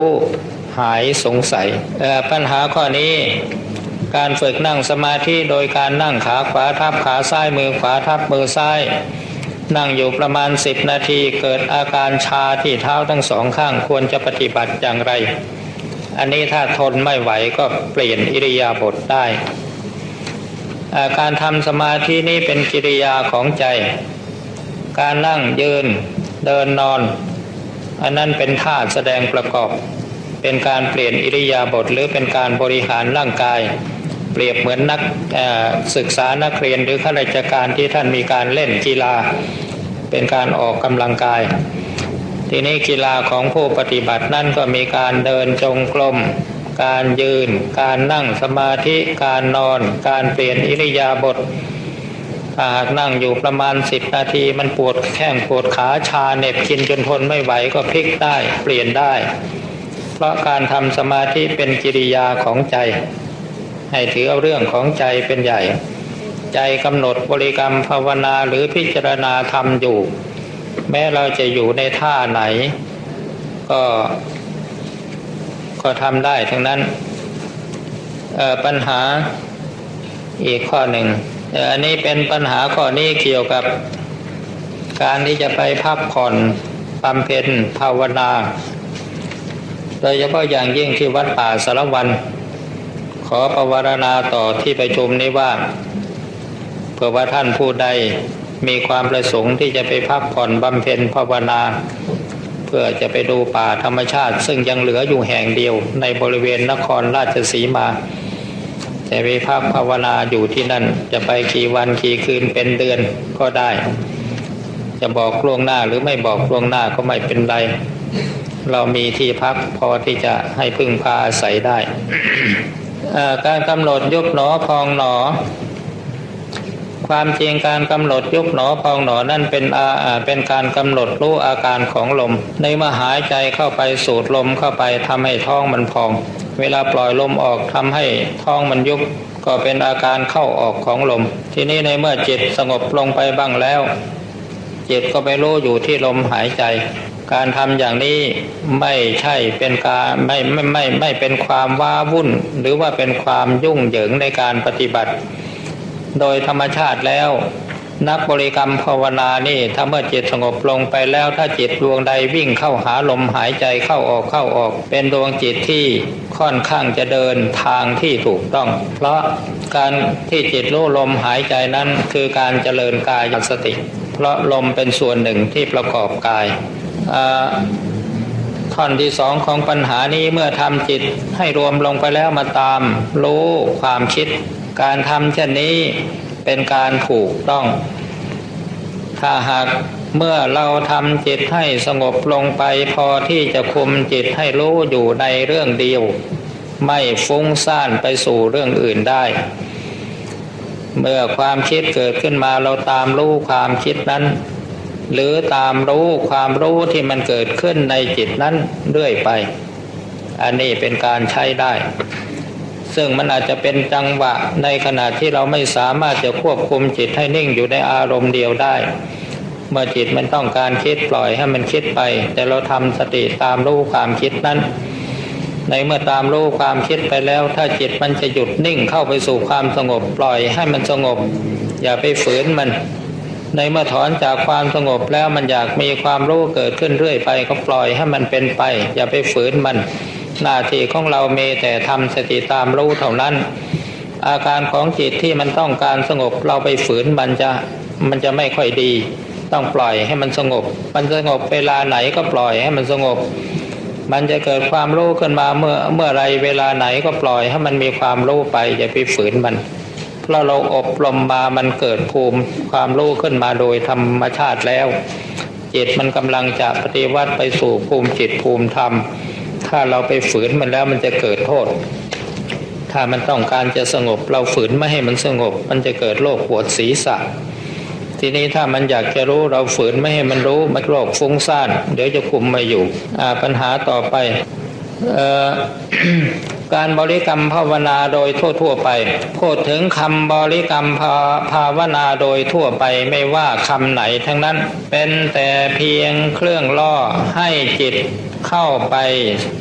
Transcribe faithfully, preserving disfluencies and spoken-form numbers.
ผู้หายสงสัยปัญหาข้อนี้การฝึกนั่งสมาธิโดยการนั่งขาขวาทับขาซ้ายมือขวาทับมือซ้ายนั่งอยู่ประมาณสิบนาทีเกิดอาการชาที่เท้าทั้งสองข้างควรจะปฏิบัติอย่างไรอันนี้ถ้าทนไม่ไหวก็เปลี่ยนอิริยาบถได้การทำสมาธินี้เป็นกิริยาของใจการนั่งยืนเดินนอนอันนั้นเป็นท่าแสดงประกอบเป็นการเปลี่ยนอิริยาบถหรือเป็นการบริหารร่างกายเปรียบเหมือนนักศึกษานักเรียนหรือข้าราชการที่ท่านมีการเล่นกีฬาเป็นการออกกำลังกายทีนี้กีฬาของผู้ปฏิบัตินั่นก็มีการเดินจงกรมการยืนการนั่งสมาธิการนอนการเปลี่ยนอิริยาบถถ้าหากนั่งอยู่ประมาณสิบนาทีมันปวดแข้งปวดขาชาเหน็บกินจนทนไม่ไหวก็พลิกได้เปลี่ยนได้เพราะการทำสมาธิเป็นกิริยาของใจให้ถือเอาเรื่องของใจเป็นใหญ่ใจกำหนดบริกรรมภาวนาหรือพิจารณาธรรมอยู่แม้เราจะอยู่ในท่าไหนก็ก็ทำได้ทั้งนั้นปัญหาอีกข้อหนึ่งอันนี้เป็นปัญหาข้อนี้เกี่ยวกับการที่จะไปพักผ่อนบำเพ็ญภาวนาโดยเฉพาะอย่างยิ่งที่วัดป่าสารวันขอปวารณาต่อที่ประชุมนี้ว่าเผื่อว่าท่านผู้ใดมีความประสงค์ที่จะไปพักผ่อนบำเพ็ญภาวนาเพื่อจะไปดูป่าธรรมชาติซึ่งยังเหลืออยู่แห่งเดียวในบริเวณนครราชสีมาจะไปพักภาวนาอยู่ที่นั่นจะไปกี่วันกี่คืนเป็นเดือนก็ได้จะบอกล่วงหน้าหรือไม่บอกล่วงหน้าก็ไม่เป็นไรเรามีที่พักพอที่จะให้พึ่งพาอาศัยได้ การกำหนดยุบหนอพองหนอความจริงการกำหนดยุบหนอพองหนอนั่นเป็นอาเป็นการกำหนดรู้อาการของลมในเมื่อหายใจเข้าไปสูดลมเข้าไปทำให้ท้องมันพองเวลาปล่อยลมออกทำให้ท้องมันยุบก็เป็นอาการเข้าออกของลมทีนี้ในเมื่อจิตสงบลงไปบ้างแล้วจิตก็ไปรู้อยู่ที่ลมหายใจการทำอย่างนี้ไม่ใช่เป็นการไม่ไม่ไม่ไม่เป็นความว้าวุ่นหรือว่าเป็นความยุ่งเหยิงในการปฏิบัติโดยธรรมชาติแล้วนักบริกรรมภาวนานี่ถ้าเมื่อจิตสงบลงไปแล้วถ้าจิตดวงใดวิ่งเข้าหาลมหายใจเข้าออกเข้าออกเป็นดวงจิตที่ค่อนข้างจะเดินทางที่ถูกต้องเพราะการที่จิตรู้ลมหายใจนั้นคือการเจริญกายสติเพราะลมเป็นส่วนหนึ่งที่ประกอบกายท่อนที่สองของปัญหานี้เมื่อทำจิตให้รวมลงไปแล้วมาตามรู้ความคิดการทำเช่นนี้เป็นการถูกต้องถ้าหากเมื่อเราทำจิตให้สงบลงไปพอที่จะคุมจิตให้รู้อยู่ในเรื่องเดียวไม่ฟุ้งซ่านไปสู่เรื่องอื่นได้เมื่อความคิดเกิดขึ้นมาเราตามรู้ความคิดนั้นหรือตามรู้ความรู้ที่มันเกิดขึ้นในจิตนั้นเรื่อยไปอันนี้เป็นการใช้ได้ซึ่งมันอาจจะเป็นจังหวะในขณะที่เราไม่สามารถจะควบคุมจิตให้นิ่งอยู่ในอารมณ์เดียวได้เมื่อจิตมันต้องการคิดปล่อยให้มันคิดไปแต่เราทำสติตามรู้ความคิดนั้นในเมื่อตามรู้ความคิดไปแล้วถ้าจิตมันจะหยุดนิ่งเข้าไปสู่ความสงบปล่อยให้มันสงบอย่าไปฝืนมันในเมื่อถอนจากความสงบแล้วมันอยากมีความรู้เกิดขึ้นเรื่อยไปก็ปล่อยให้มันเป็นไปอย่าไปฝืนมันหน้าที่ของเรามีแต่ทำสติตามรู้เท่านั้นอาการของจิตที่มันต้องการสงบเราไปฝืนมันจะมันจะไม่ค่อยดีต้องปล่อยให้มันสงบมันสงบเวลาไหนก็ปล่อยให้มันสงบมันจะเกิดความรู้ขึ้นมาเมื่อเมื่อไรเวลาไหนก็ปล่อยให้มันมีความรู้ไปอย่าไปฝืนมันเพราะเราอบรมมามันเกิดภูมิความรู้ขึ้นมาโดยธรรมชาติแล้วจิตมันกำลังจะปฏิวัติไปสู่ภูมิจิตภูมิธรรมถ้าเราไปฝืนมันแล้วมันจะเกิดโทษถ้ามันต้องการจะสงบเราฝืนไม่ให้มันสงบมันจะเกิดโรคปวดศีรษะทีนี้ถ้ามันอยากจะรู้เราฝืนไม่ให้มันรู้มันโรคฟุ้งซ่านเดี๋ยวจะคุมไม่อยู่ปัญหาต่อไป การบริกรรมภาวนาโดยทั่วๆไปพูดถึงคำบริกรรมภาวนาโดยทั่วไปไม่ว่าคำไหนทั้งนั้นเป็นแต่เพียงเครื่องล่อให้จิตเข้าไป